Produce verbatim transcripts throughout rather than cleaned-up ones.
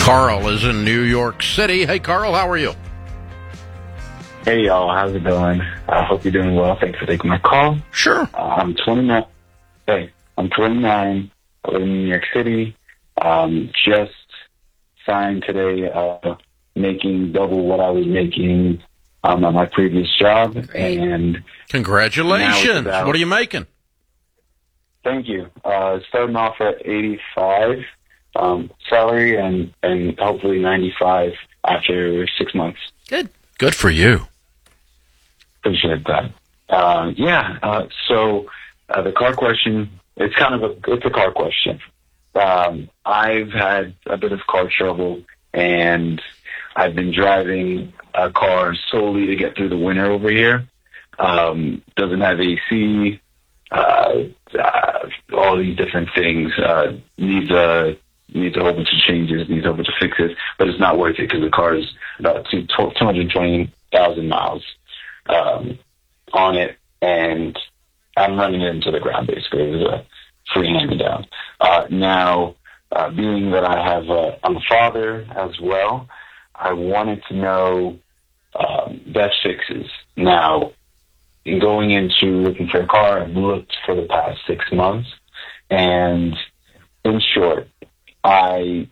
Carl is in New York City. Hey, Carl, how are you? Hey, y'all. How's it going? I hope you're doing well. Thanks for taking my call. Sure. Uh, I'm twenty-nine. Hey, I'm twenty-nine. I live in New York City. Um, just signed today, uh, making double what I was making um, at my previous job. Great. And Congratulations. about, What are you making? Thank you. Uh, starting off at eighty-five um, salary and, and hopefully ninety-five after six months. Good. Good for you. Appreciate that. Uh, yeah. Uh, so uh, the car question, it's kind of a, it's a car question. Um, I've had a bit of car trouble, and I've been driving a car solely to get through the winter over here. Um, doesn't have A C, uh, uh, all these different things. Uh, needs a needs a whole bunch of changes, needs a whole bunch of fixes, but it's not worth it because the car is about two hundred twenty thousand miles um, on it, and I'm running it into the ground basically. It was a free hand-me-down. Uh, now, uh, being that I have, a, I'm a father as well, I wanted to know um, best fixes. Now, in going into looking for a car, I've looked for the past six months, and in short, I,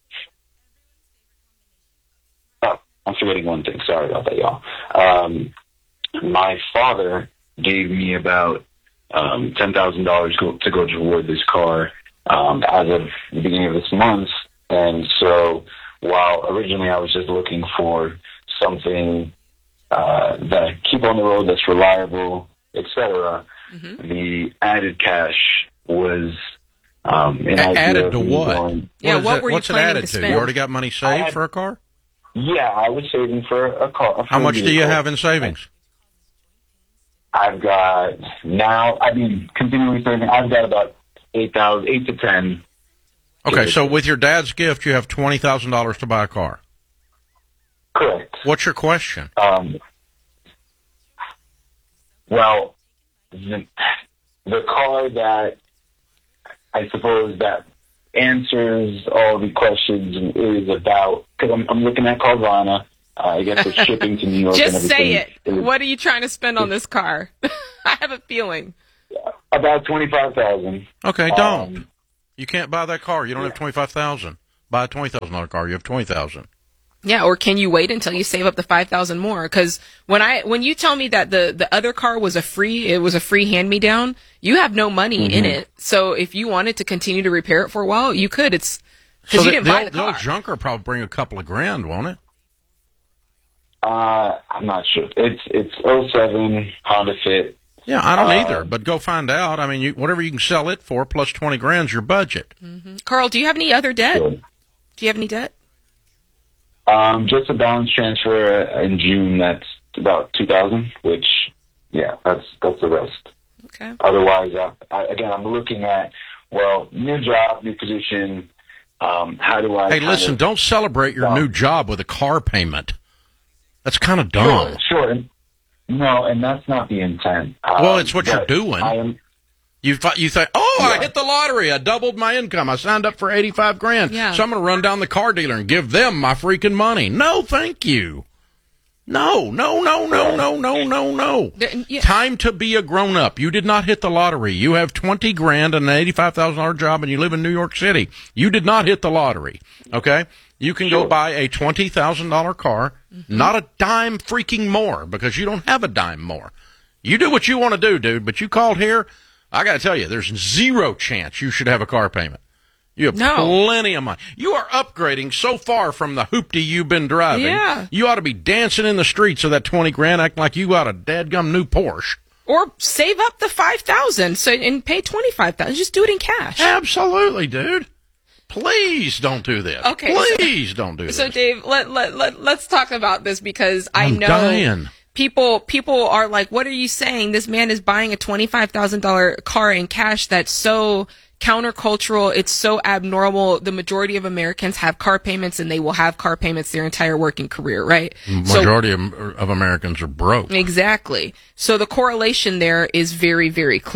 oh, I'm forgetting one thing. Sorry about that, y'all. Um, my father gave me about um, ten thousand dollars go, to go toward this car um, as of the beginning of this month. And so while originally I was just looking for something uh, that I keep on the road that's reliable, et cetera, mm-hmm. the added cash was um, an A- added to of what? Going, Yeah, what, what it, were you what's it planning added to to? spend? You already got money saved had, for a car? Yeah, I was saving for a car. A How much do you vehicle. have in savings? I've got now, I mean, continually saving, I've got about eight thousand, eight to ten. Okay, so with your dad's gift, you have twenty thousand dollars to buy a car. Correct. What's your question? Um, well, the, the car that I suppose that answers all the questions is about, because I'm, I'm looking at Carvana. Uh, I guess it's shipping to New York. Just and say everything. it. What are you trying to spend on this car? I have a feeling. About twenty-five thousand. Okay, don't. Um, You can't buy that car. You don't have twenty-five thousand dollars. Buy a twenty thousand dollars car. You have twenty thousand dollars. Yeah, or can you wait until you save up the five thousand more? Because when I when you tell me that the, the other car was a free it was a free hand me down, you have no money mm-hmm. in it. So if you wanted to continue to repair it for a while, you could. It's because So you the, didn't the buy old, the the car. old junker probably bring a couple of grand, won't it? Uh, I'm not sure. It's it's oh seven Honda Fit. Yeah, I don't uh, either. But go find out. I mean, you, whatever you can sell it for, plus twenty grand's your budget. Mm-hmm. Carl, do you have any other debt? Sure. Do you have any debt? Um, just a balance transfer in June. That's about two thousand. Which, yeah, that's that's the rest. Okay. Otherwise, uh, I, again, I'm looking at well, new job, new position. Um, how do I? Hey, listen, of, don't celebrate your no. new job with a car payment. That's kind of dumb. Sure, sure. No, and that's not the intent. Um, Well, it's what you're but doing. I am. You th- you think, oh, I Yeah. hit the lottery. I doubled my income. I signed up for eighty-five grand. Yeah. So I'm going to run down the car dealer and give them my freaking money. No, thank you. No, no, no, no, no, no, no, no. The- yeah. Time to be a grown-up. You did not hit the lottery. You have twenty grand and an eighty-five thousand dollars job, and you live in New York City. You did not hit the lottery, okay? You can Sure. go buy a twenty thousand dollars car, Mm-hmm. not a dime freaking more, because you don't have a dime more. You do what you want to do, dude, but you called here, I got to tell you, there's zero chance you should have a car payment. You have No. plenty of money. You are upgrading so far from the hoopty you've been driving. Yeah. You ought to be dancing in the streets of that twenty grand, acting like you got a dadgum new Porsche. Or save up the five thousand so and pay twenty five thousand. Just do it in cash. Absolutely, dude. Please don't do this. Okay, so- Please don't do So this. Dave, let let let let's talk about this because I I'm know dying. people people are like, what are you saying? This man is buying a twenty five thousand dollar car in cash. That's so countercultural. It's so abnormal. The majority of Americans have car payments, and they will have car payments their entire working career, right? So Majority of, of Americans are broke. exactly. So the correlation there is very very clear.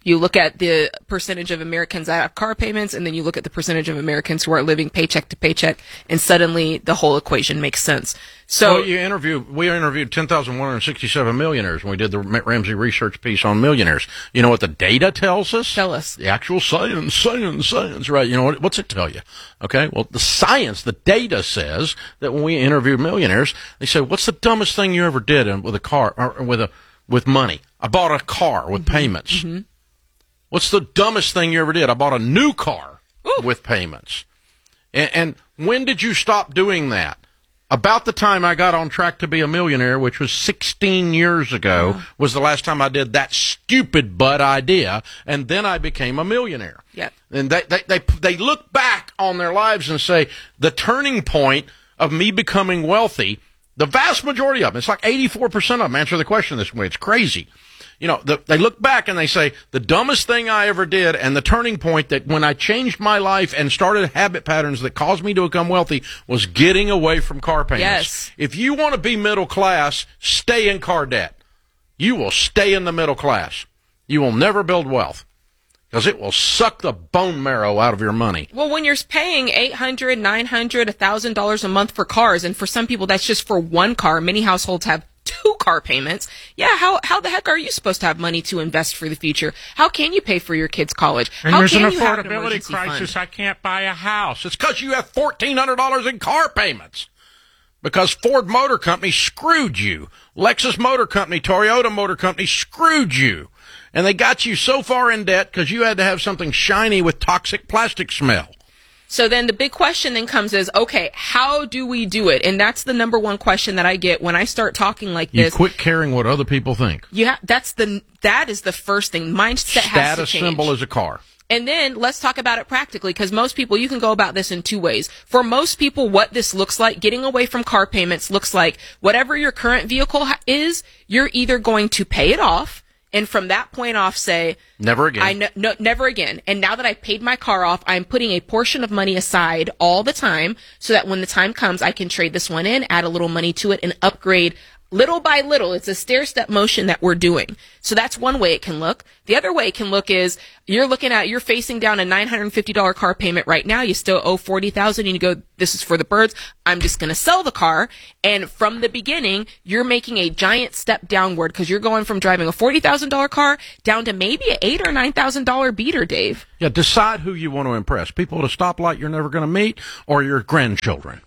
You look at the percentage of Americans that have car payments, and then you look at the percentage of Americans who are living paycheck to paycheck, and suddenly the whole equation makes sense. So well, you interview, we interviewed ten thousand one hundred sixty-seven millionaires when we did the Ramsey research piece on millionaires. You know what the data tells us? Tell us. The actual science, science, science, right? You know, what, what's it tell you? Okay, well, the science, the data says that when we interviewed millionaires, they say, what's the dumbest thing you ever did with a car, or with a, with money? I bought a car with mm-hmm. payments. Mm-hmm. What's the dumbest thing you ever did? I bought a new car Ooh. with payments. And, and when did you stop doing that? About the time I got on track to be a millionaire, which was sixteen years ago, uh-huh. was the last time I did that stupid butt idea, and then I became a millionaire. Yep. And they, they, they, they look back on their lives and say, the turning point of me becoming wealthy, the vast majority of them, it's like eighty-four percent of them answer the question this way. It's crazy. You know, the, they look back and they say, the dumbest thing I ever did and the turning point that when I changed my life and started habit patterns that caused me to become wealthy was getting away from car payments. Yes. If you want to be middle class, stay in car debt. You will stay in the middle class. You will never build wealth because it will suck the bone marrow out of your money. Well, when you're paying eight hundred dollars, nine hundred dollars, one thousand dollars a month for cars, and for some people that's just for one car, many households have two car payments. Yeah, how how the heck are you supposed to have money to invest for the future? How can you pay for your kids' college? And how there's can an you have an affordability emergency crisis. fund? I can't buy a house. It's because you have fourteen hundred dollars in car payments. Because Ford Motor Company screwed you. Lexus Motor Company, Toyota Motor Company screwed you. And they got you so far in debt because you had to have something shiny with toxic plastic smell. So then the big question then comes is, okay, how do we do it? And that's the number one question that I get when I start talking like You this. quit caring what other people think. You ha- that's the that is the first thing. Mindset has to Status change. symbol is a car. And then let's talk about it practically, because most people, you can go about this in two ways. For most people, what this looks like, getting away from car payments looks like whatever your current vehicle ha- is, you're either going to pay it off, and from that point off say, never again. I n- no, never again. And now that I've paid my car off, I'm putting a portion of money aside all the time so that when the time comes, I can trade this one in, add a little money to it, and upgrade little by little. It's a stair-step motion that we're doing. So that's one way it can look. The other way it can look is you're looking at, you're facing down a nine hundred fifty dollars car payment right now. You still owe forty thousand dollars and you go, this is for the birds. I'm just going to sell the car. And from the beginning, you're making a giant step downward because you're going from driving a forty thousand dollars car down to maybe an eight thousand dollars or nine thousand dollars beater, Dave. Yeah, decide who you want to impress. People at a stoplight you're never going to meet, or your grandchildren.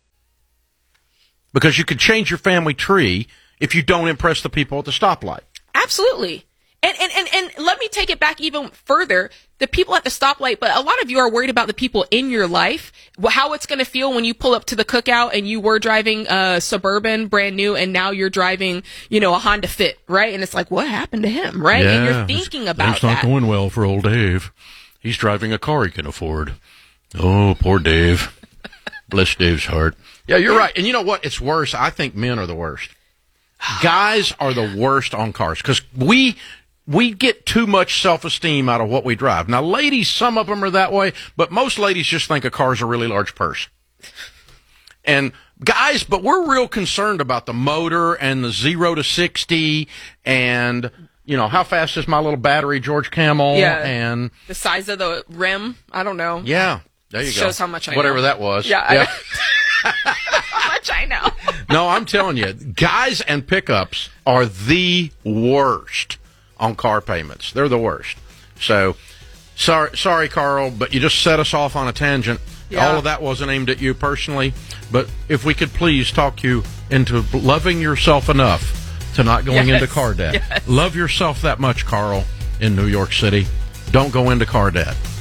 Because you could change your family tree if you don't impress the people at the stoplight. Absolutely. And, and, and, and let me take it back even further. The people at the stoplight, but a lot of you are worried about the people in your life, how it's going to feel when you pull up to the cookout and you were driving a Suburban brand new and now you're driving, you know, a Honda Fit, right? And it's like, what happened to him, right? Yeah, and you're thinking about it's not that. going well for old Dave. He's driving a car he can afford. Oh, poor Dave. Bless Dave's heart. Yeah, you're right. And you know what? It's worse. I think men are the worst. Guys are the worst on cars because we we get too much self-esteem out of what we drive. Now, ladies, some of them are that way, but most ladies just think a car's a really large purse. And guys, but we're real concerned about the motor and the zero to sixty and, you know, how fast is my little battery, George Camel? Yeah. And the size of the rim. I don't know. Yeah. There you Shows go. Shows how much I Whatever know. that was. Yeah. yeah. How much I know. No, I'm telling you, guys and pickups are the worst on car payments. They're the worst. So, sorry, sorry, Carl, but you just set us off on a tangent. Yeah. All of that wasn't aimed at you personally, but if we could please talk you into loving yourself enough to not going Yes. into car debt. Yes. Love yourself that much, Carl, in New York City. Don't go into car debt.